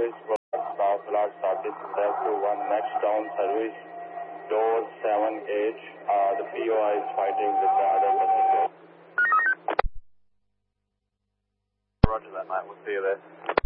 service for South Large Service step to 1 next down service door 7H. The POI is fighting with the other passenger. Roger that, mate. We'll see you there.